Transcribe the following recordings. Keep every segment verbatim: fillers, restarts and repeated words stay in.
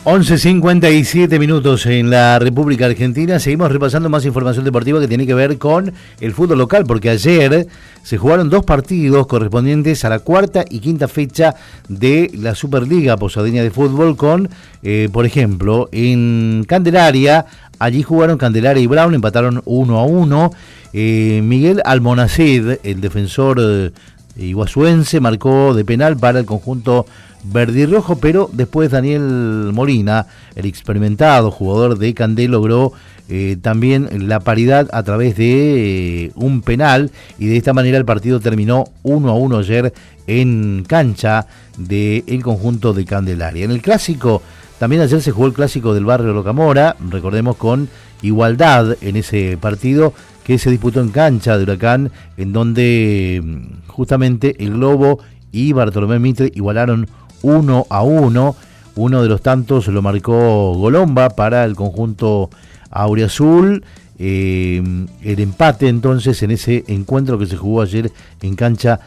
once cincuenta y siete minutos en la República Argentina. Seguimos repasando más información deportiva que tiene que ver con el fútbol local, porque ayer se jugaron dos partidos correspondientes a la cuarta y quinta fecha de la Superliga Posadeña de Fútbol con, eh, por ejemplo, en Candelaria. Allí jugaron Candelaria y Brown, empataron uno a uno. Eh, Miguel Almonacid, el defensor eh, iguazuense, marcó de penal para el conjunto verde y rojo, pero después Daniel Molina, el experimentado jugador de Candé, logró eh, también la paridad a través de eh, un penal, y de esta manera el partido terminó uno a uno ayer en cancha del conjunto de Candelaria. En el clásico, también ayer se jugó el clásico del barrio Rocamora, recordemos, con igualdad en ese partido que se disputó en cancha de Huracán, en donde justamente el Globo y Bartolomé Mitre igualaron uno a uno. Uno de los tantos lo marcó Golomba para el conjunto auriazul. Eh, el empate entonces en ese encuentro que se jugó ayer en cancha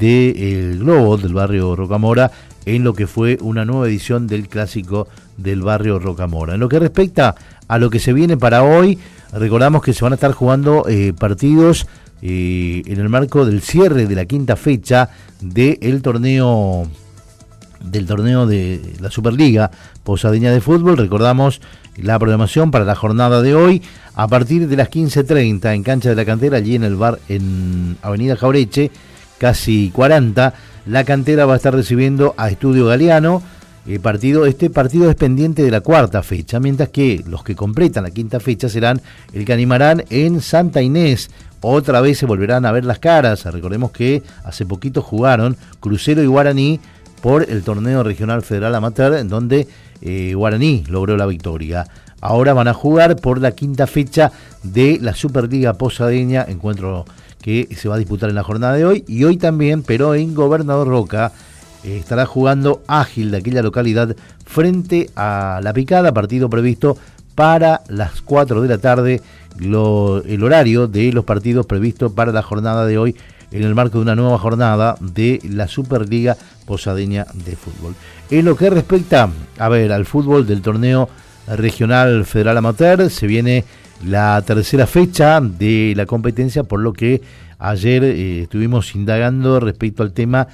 del Globo del barrio Rocamora, en lo que fue una nueva edición del clásico del barrio Rocamora. En lo que respecta a lo que se viene para hoy, recordamos que se van a estar jugando eh, partidos eh, en el marco del cierre de la quinta fecha del torneo del torneo de la Superliga Posadeña de Fútbol. Recordamos la programación para la jornada de hoy a partir de las quince treinta en cancha de la Cantera, allí en el bar en Avenida Jaureche, casi cuarenta. La Cantera va a estar recibiendo a Estudio Galeano. El partido, este partido es pendiente de la cuarta fecha, mientras que los que completan la quinta fecha serán el que animarán en Santa Inés. Otra vez se volverán a ver las caras. Recordemos que hace poquito jugaron Crucero y Guaraní por el torneo regional federal amateur, en donde eh, Guaraní logró la victoria. Ahora van a jugar por la quinta fecha de la Superliga Posadeña, encuentro que se va a disputar en la jornada de hoy, y hoy también, pero en Gobernador Roca, eh, estará jugando Ágil de aquella localidad frente a La Picada, partido previsto para las cuatro de la tarde, lo, el horario de los partidos previstos para la jornada de hoy, en el marco de una nueva jornada de la Superliga Posadeña de Fútbol. En lo que respecta, a ver, al fútbol del torneo regional federal amateur, se viene la tercera fecha de la competencia, por lo que ayer eh, estuvimos indagando respecto al tema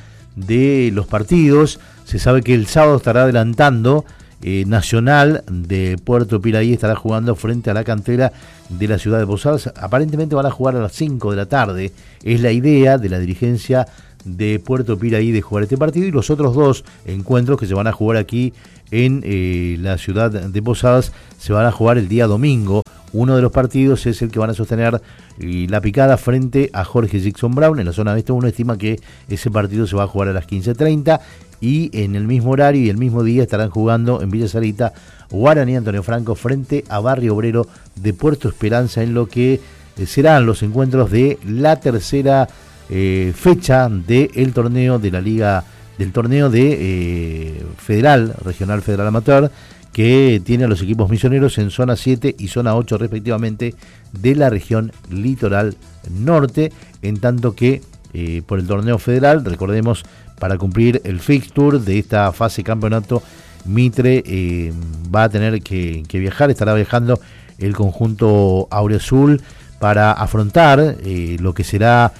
de los partidos. Se sabe que el sábado estará adelantando eh, Nacional de Puerto Piraí, estará jugando frente a la Cantera de la ciudad de Posadas. Aparentemente van a jugar a las cinco de la tarde. Es la idea de la dirigencia de Puerto Piraí de jugar este partido, y los otros dos encuentros que se van a jugar aquí en eh, la ciudad de Posadas se van a jugar el día domingo. Uno de los partidos es el que van a sostener eh, La Picada frente a Jorge Jackson Brown en la zona oeste. Uno estima que ese partido se va a jugar a las quince treinta, y en el mismo horario y el mismo día estarán jugando en Villa Sarita Guaraní Antonio Franco frente a Barrio Obrero de Puerto Esperanza, en lo que eh, serán los encuentros de la tercera eh, fecha del torneo de la Liga, del torneo de eh, Federal, Regional Federal Amateur, que tiene a los equipos misioneros en zona siete y zona ocho respectivamente de la región litoral norte, en tanto que eh, por el torneo federal, recordemos, para cumplir el fixture de esta fase campeonato, Mitre eh, va a tener que, que viajar, estará viajando el conjunto auriazul para afrontar eh, lo que será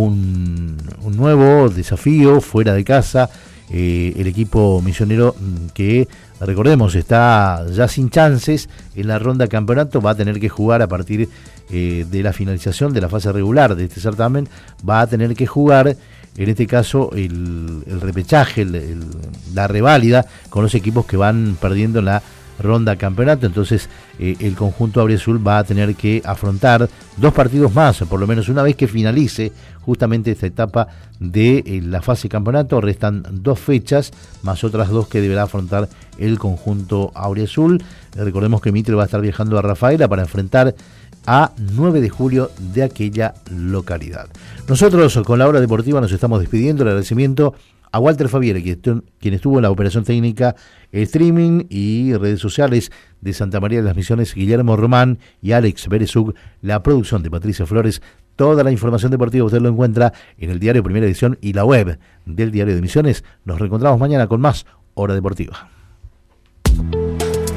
un, un nuevo desafío fuera de casa. Eh, el equipo misionero, que recordemos está ya sin chances en la ronda campeonato, va a tener que jugar a partir eh, de la finalización de la fase regular de este certamen, va a tener que jugar en este caso el, el repechaje, el, el, la reválida con los equipos que van perdiendo en la ronda campeonato. Entonces eh, el conjunto auriazul va a tener que afrontar dos partidos más, por lo menos una vez que finalice justamente esta etapa de eh, la fase campeonato. Restan dos fechas más otras dos que deberá afrontar el conjunto auriazul. Eh, recordemos que Mitre va a estar viajando a Rafaela para enfrentar a nueve de julio de aquella localidad. Nosotros con la hora deportiva nos estamos despidiendo. El agradecimiento a Walter Fabiere, quien estuvo en la operación técnica, streaming y redes sociales de Santa María de las Misiones, Guillermo Román y Alex Berezug, la producción de Patricia Flores. Toda la información deportiva usted lo encuentra en el diario Primera Edición y la web del Diario de Misiones. Nos reencontramos mañana con más Hora Deportiva.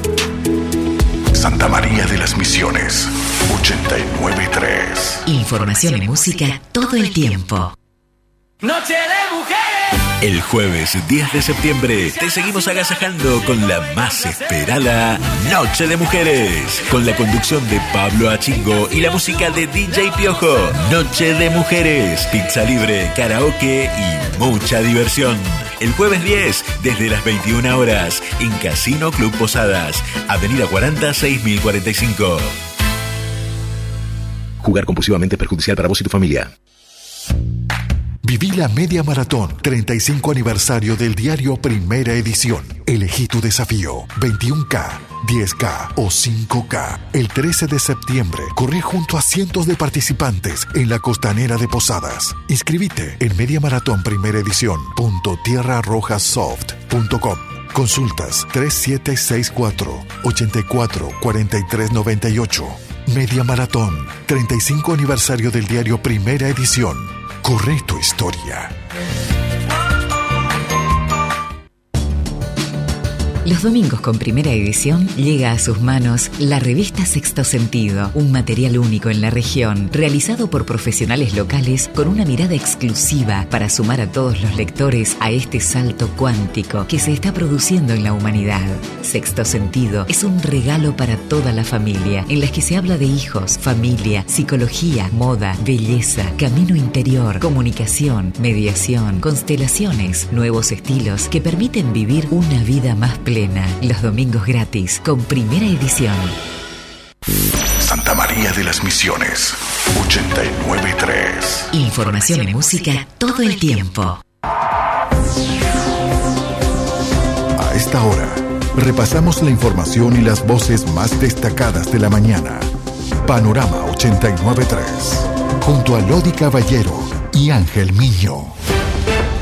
Santa María de las Misiones, ochenta y nueve punto tres. Información y música todo el tiempo. Noche de Mujeres. El jueves diez de septiembre te seguimos agasajando con la más esperada Noche de Mujeres, con la conducción de Pablo Achingo y la música de D J Piojo. Noche de Mujeres, pizza libre, karaoke y mucha diversión. El jueves diez, desde las veintiuna horas, en Casino Club Posadas, Avenida cuarenta, seis mil cuarenta y cinco. Jugar compulsivamente es perjudicial para vos y tu familia. Viví la media maratón, treinta y cinco aniversario del diario Primera Edición. Elegí tu desafío, veintiuno K, diez K o cinco K. El trece de septiembre, corrí junto a cientos de participantes en la costanera de Posadas. Inscribite en mediamaratón primera edición punto tierra roja soft punto com. Consultas tres siete seis cuatro, ocho cuatro, cuatro tres nueve ocho. Media Maratón, treinta y cinco aniversario del diario Primera Edición. Corre tu historia. Los domingos con Primera Edición llega a sus manos la revista Sexto Sentido, un material único en la región, realizado por profesionales locales con una mirada exclusiva para sumar a todos los lectores a este salto cuántico que se está produciendo en la humanidad. Sexto Sentido es un regalo para toda la familia, en las que se habla de hijos, familia, psicología, moda, belleza, camino interior, comunicación, mediación, constelaciones, nuevos estilos que permiten vivir una vida más plena. Los domingos gratis con Primera Edición. Santa María de las Misiones, ochenta y nueve punto tres. Información y música todo el tiempo. A esta hora, repasamos la información y las voces más destacadas de la mañana. Panorama ochenta y nueve punto tres. Junto a Lodi Caballero y Ángel Miño.